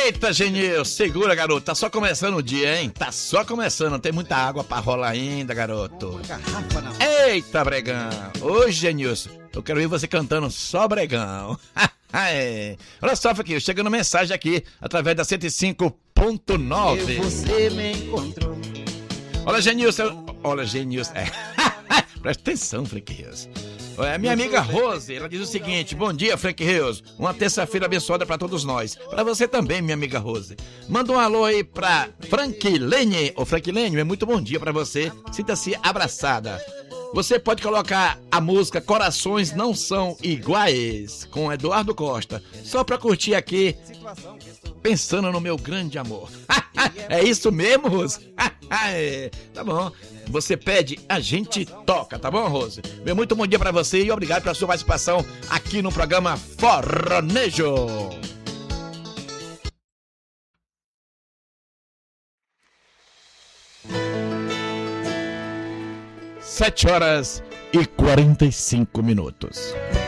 Eita, Genil, segura, garoto. Tá só começando o dia, hein? Tá só começando, não tem muita água pra rolar ainda, garoto. Eita, Bregão. Hoje, Genilson, eu quero ver você cantando só Bregão. Olha só, aqui, chegando mensagem aqui, através da 105.9. Você me encontrou. Olha, Genilson. Presta atenção, Frank Rios. Minha amiga Rose, ela diz o seguinte: bom dia, Frank Rios. Uma terça-feira abençoada pra todos nós. Pra você também, minha amiga Rose. Manda um alô aí pra Frankilene. Ô, Frankilene, é muito bom dia pra você. Sinta-se abraçada. Você pode colocar a música Corações Não São Iguais, com Eduardo Costa, só pra curtir aqui, pensando no meu grande amor. É isso mesmo, Rose? Tá bom. Você pede, a gente toca, tá bom, Rose? Meu muito bom dia pra você e obrigado pela sua participação aqui no programa Forronejo. 7 horas e 45 minutos.